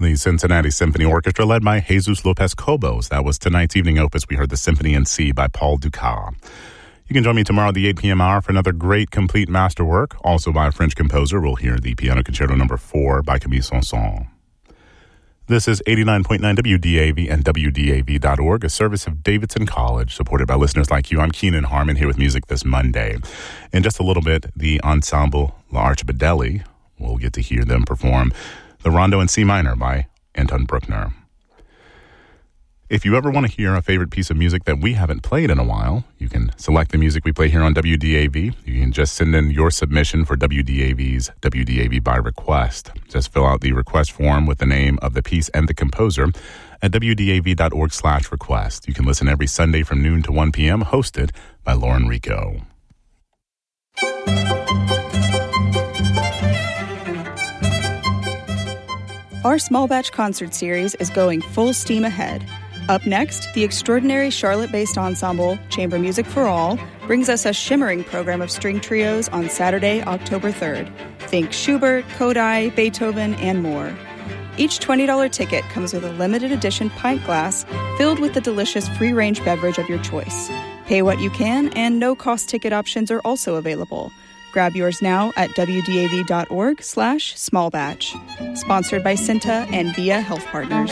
The Cincinnati Symphony Orchestra, led by Jesus Lopez Cobos. That was tonight's evening opus. We heard the Symphony in C by Paul Dukas. You can join me tomorrow at the 8 p.m. hour for another great complete masterwork, also by a French composer. We'll hear the Piano Concerto No. 4 by Camille Saint-Saëns. This is 89.9 WDAV and WDAV.org, a service of Davidson College, supported by listeners like you. I'm Keenan Harmon here with music this Monday. In just a little bit, the ensemble La Archibaldeli, we'll get to hear them perform the Rondo in C minor by Anton Bruckner. If you ever want to hear a favorite piece of music that we haven't played in a while, you can select the music we play here on WDAV. You can just send in your submission for WDAV's WDAV by request. Just fill out the request form with the name of the piece and the composer at WDAV.org/request. You can listen every Sunday from noon to 1 p.m., hosted by Lauren Rico. Our small batch concert series is going full steam ahead. Up next, the extraordinary Charlotte-based ensemble, Chamber Music for All, brings us a shimmering program of string trios on Saturday, October 3rd. Think Schubert, Kodály, Beethoven, and more. Each $20 ticket comes with a limited edition pint glass filled with the delicious free-range beverage of your choice. Pay what you can, and no-cost ticket options are also available. Grab yours now at WDAV.org/smallbatch. Sponsored by Cinta and Via Health Partners.